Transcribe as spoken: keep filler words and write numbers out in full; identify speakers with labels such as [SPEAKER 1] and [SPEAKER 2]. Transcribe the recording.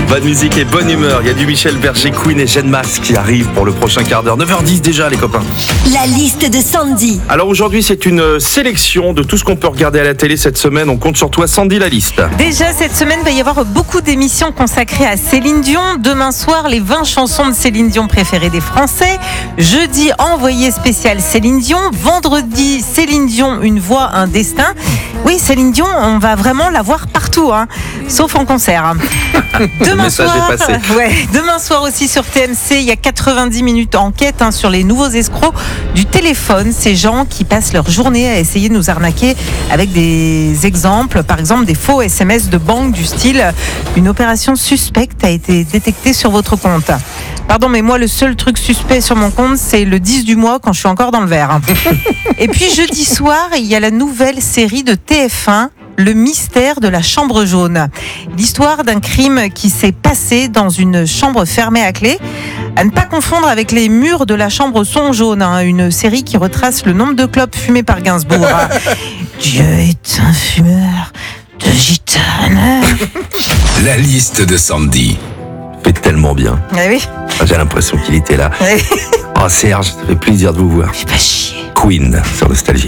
[SPEAKER 1] Bonne musique et bonne humeur. Il y a du Michel Berger, Queen et Jeanne Masse qui arrivent pour le prochain quart d'heure. neuf heures dix déjà, les copains.
[SPEAKER 2] La liste de Sandy.
[SPEAKER 1] Alors aujourd'hui, c'est une sélection de tout ce qu'on peut regarder à la télé cette semaine. On compte sur toi, Sandy, la liste.
[SPEAKER 3] Déjà, cette semaine, il va y avoir beaucoup d'émissions consacrées à Céline Dion. Demain soir, les vingt chansons de Céline Dion préférées des Français. Jeudi, envoyé spécial Céline Dion. Vendredi, Céline Dion, une voix, un destin. Oui, Céline Dion, on va vraiment la voir partout, hein, sauf en concert. Demain soir, ouais, demain soir aussi sur T M C, il y a quatre-vingt-dix minutes enquête hein, sur les nouveaux escrocs du téléphone. Ces gens qui passent leur journée à essayer de nous arnaquer avec des exemples, par exemple des faux S M S de banque du style « Une opération suspecte a été détectée sur votre compte ». Pardon, mais moi, le seul truc suspect sur mon compte, c'est le dix du mois quand je suis encore dans le vert. Et puis, jeudi soir, il y a la nouvelle série de T F un, Le mystère de la chambre jaune. L'histoire d'un crime qui s'est passé dans une chambre fermée à clé. À ne pas confondre avec Les murs de la chambre sont jaunes, hein, une série qui retrace le nombre de clopes fumées par Gainsbourg. Dieu est un fumeur de gitane.
[SPEAKER 4] La liste de Sandy.
[SPEAKER 1] Fait tellement bien.
[SPEAKER 3] Ah oui.
[SPEAKER 1] J'ai l'impression qu'il était là.
[SPEAKER 3] Ah oui.
[SPEAKER 1] Oh Serge, ça fait plaisir de vous voir.
[SPEAKER 3] Fais pas chier.
[SPEAKER 1] Queen sur Nostalgie.